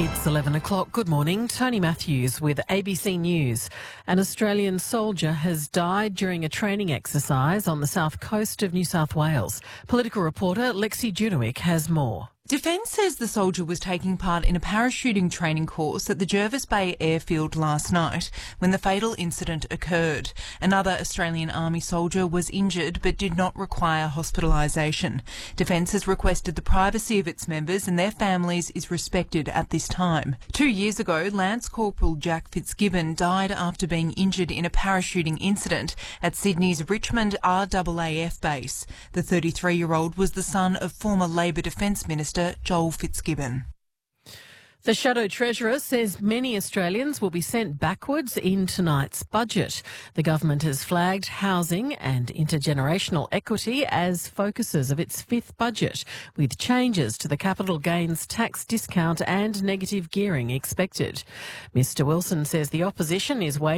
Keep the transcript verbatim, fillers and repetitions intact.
It's eleven o'clock. Good morning. Tony Matthews with A B C News. An Australian soldier has died during a training exercise on the south coast of New South Wales. Political reporter Lexi Junowick has more. Defence says the soldier was taking part in a parachuting training course at the Jervis Bay airfield last night when the fatal incident occurred. Another Australian Army soldier was injured but did not require hospitalisation. Defence has requested the privacy of its members and their families is respected at this time. Two years ago, Lance Corporal Jack Fitzgibbon died after being injured in a parachuting incident at Sydney's Richmond R A A F base. The thirty-three-year-old was the son of former Labor Defence Minister Joel Fitzgibbon. The Shadow Treasurer says many Australians will be sent backwards in tonight's budget. The government has flagged housing and intergenerational equity as focuses of its fifth budget, with changes to the capital gains tax discount and negative gearing expected. Mr Wilson says the opposition is waiting